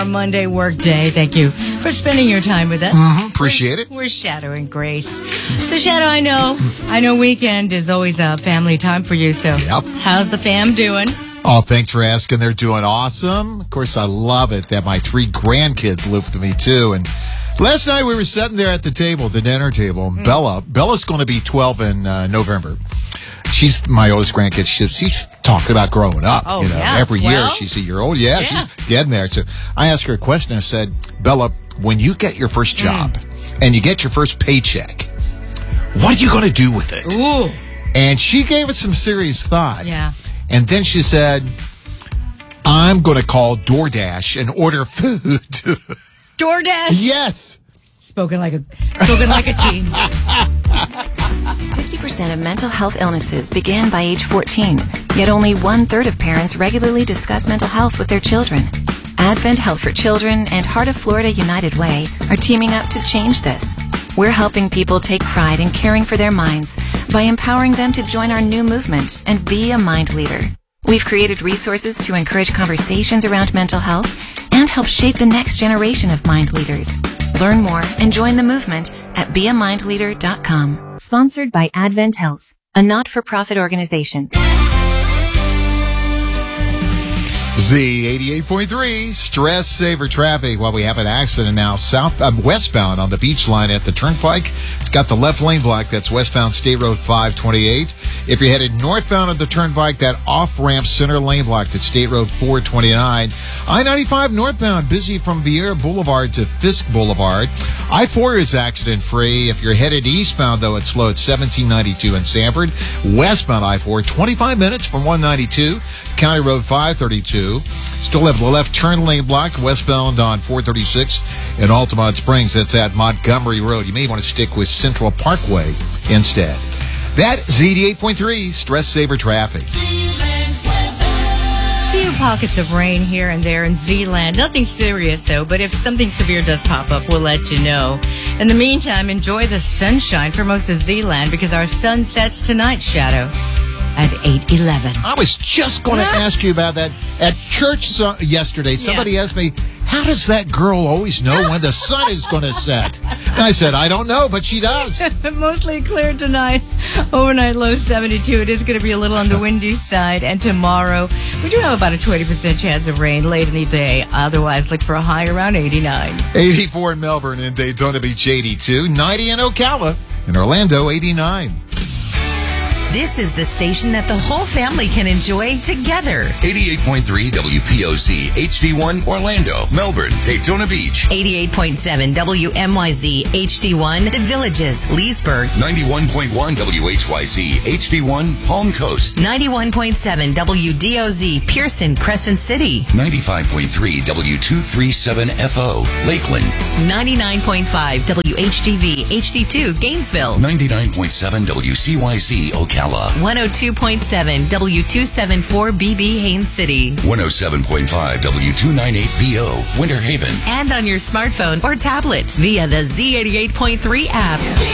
Monday work day. Thank you for spending your time with us. Appreciate it. We're Shadow and Grace. So, Shadow, I know weekend is always a family time for you. So, How's the fam doing? Oh, thanks for asking. They're doing awesome. Of course, I love it that my 3 grandkids live with me, too. And last night we were sitting there at the table, the dinner table. Bella's going to be 12 in November. She's my oldest grandkid. She's talking about growing up. Every year she's a year old. Yeah, she's getting there. So I asked her a question. I said, Bella, when you get your first job and you get your first paycheck, what are you going to do with it? Ooh. And she gave it some serious thought. Yeah. And then she said, I'm going to call DoorDash and order food. DoorDash? Yes. Spoken like a teen. 50% of mental health illnesses begin by age 14, yet only 1/3 of parents regularly discuss mental health with their children. Advent Health for Children and Heart of Florida United Way are teaming up to change this. We're helping people take pride in caring for their minds by empowering them to join our new movement and be a mind leader. We've created resources to encourage conversations around mental health and help shape the next generation of mind leaders. Learn more and join the movement at beamindleader.com. Sponsored by Advent Health, a not-for-profit organization. Z88.3, stress saver traffic. Well, we have an accident now westbound on the beach line at the Turnpike. It's got the left lane blocked. That's westbound State Road 528. If you're headed northbound on the Turnpike, that off-ramp center lane blocked at State Road 429. I-95 northbound, busy from Vieira Boulevard to Fisk Boulevard. I-4 is accident-free. If you're headed eastbound, though, it's slow at 1792 in Sanford. Westbound I-4, 25 minutes from 192. County Road 532. Still have the left turn lane blocked westbound on 436 in Altamont Springs. That's at Montgomery Road. You may want to stick with Central Parkway instead. That Z88.3 stress saver traffic. A few pockets of rain here and there in Zealand. Nothing serious, though, but if something severe does pop up, we'll let you know. In the meantime, enjoy the sunshine for most of Zealand because our sun sets tonight, Shadow, at 8:11. I was just going to ask you about that. At church yesterday, somebody asked me, how does that girl always know when the sun is going to set? And I said, I don't know, but she does. Mostly clear tonight. Overnight low 72. It is going to be a little on the windy side. And tomorrow, we do have about a 20% chance of rain late in the day. Otherwise, look for a high around 89. 84 in Melbourne and Daytona Beach, 82. 90 in Ocala. In Orlando, 89. This is the station that the whole family can enjoy together. 88.3 WPOC, HD1, Orlando, Melbourne, Daytona Beach. 88.7 WMYZ, HD1, The Villages, Leesburg. 91.1 WHYC, HD1, Palm Coast. 91.7 WDOZ, Pearson, Crescent City. 95.3 W237FO, Lakeland. 99.5 WHDV, HD2, Gainesville. 99.7 WCYC, Ocala. 102.7 W274BB, Haines City. 107.5 W298BO, Winter Haven. And on your smartphone or tablet via the Z88.3 app.